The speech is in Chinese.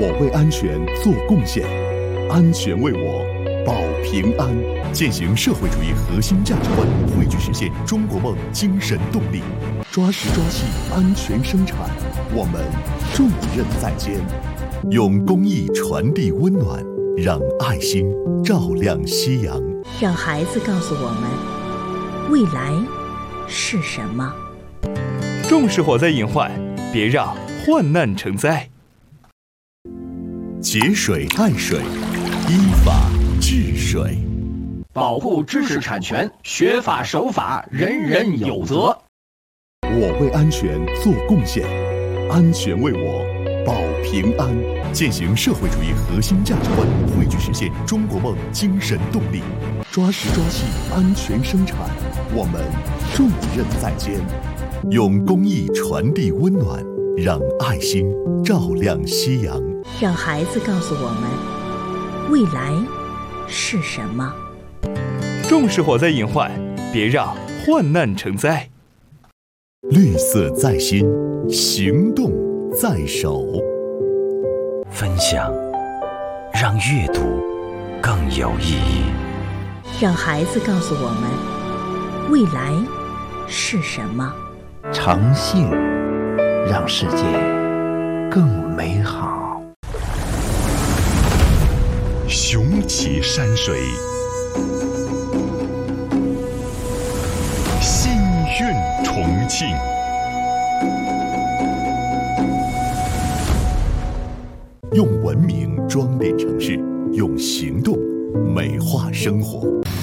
我为安全做贡献，安全为我保平安。践行社会主义核心价值观，汇聚实现中国梦精神动力，抓实抓细安全生产，我们重任在肩。用公益传递温暖，让爱心照亮夕阳。 让孩子告诉我们，未来是什么？ 重视火灾隐患，别让患难成灾。 节水爱水，依法治水。 保护知识产权，学法守法，人人有责。 我为安全做贡献，安全为我保平安。践行社会主义核心价值观，汇聚实现中国梦精神动力，抓实抓细安全生产，我们重任在肩。用公益传递温暖，让爱心照亮夕阳。 让孩子告诉我们，未来是什么？ 重视火灾隐患，别让患难成灾。 绿色在心，行动在手。 分享，让阅读更有意义。 让孩子告诉我们，未来是什么？ 诚信，让世界更美好。 雄奇山水，心韵重庆。用文明装点城市，用行动美化生活。